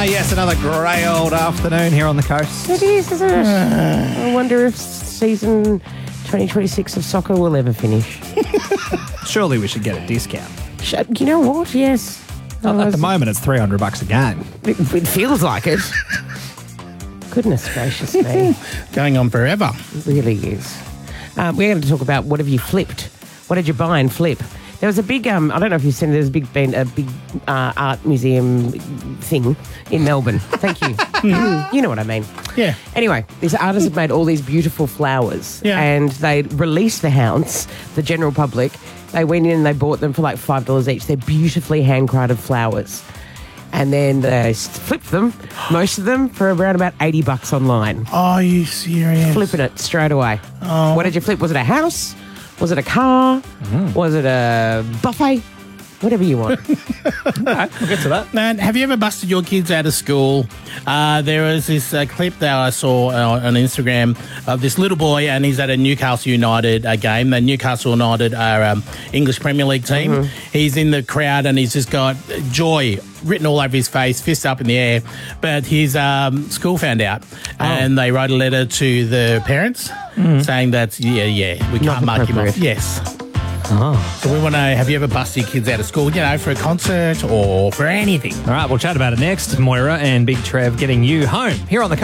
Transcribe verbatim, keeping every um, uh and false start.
yes, another grey old afternoon here on the coast. It is, isn't it? I wonder if season twenty twenty-six of soccer will ever finish. Surely we should get a discount. Should, you know what? Yes. At, at the moment, it's three hundred bucks a game. It, it feels like it. Goodness gracious me. Going on forever. It really is. Um, we're going to talk about what have you flipped? What did you buy and flip? There was a big, um, I don't know if you've seen it, there's a big, been a big uh, art museum thing in Melbourne. Thank you. You know what I mean. Yeah. Anyway, these artists have made all these beautiful flowers Yeah. and they released the hounds, the general public. They went in and they bought them for like five dollars each. They're beautifully hand-crafted flowers. And then they flipped them, most of them, for around about eighty bucks online. Oh, are you serious? Flipping it straight away. Oh. What did you flip? Was it a house? Was it a car? Mm. Was it a buffet? Whatever you want. We'll get to that. Man, have you ever busted your kids out of school? Uh, there was this uh, clip that I saw uh, on Instagram of this little boy, and he's at a Newcastle United uh, game. The Newcastle United are um, English Premier League team. Mm-hmm. He's in the crowd, and he's just got joy written all over his face, fist up in the air. But his um, school found out, Oh. and they wrote a letter to the parents saying that, yeah, yeah, we Not can't mark him off. appropriate. Yes. Oh. So we want to know, have you ever busted your kids out of school, you know, for a concert or for anything? All right, we'll chat about it next. Moira and Big Trev getting you home here on the coast.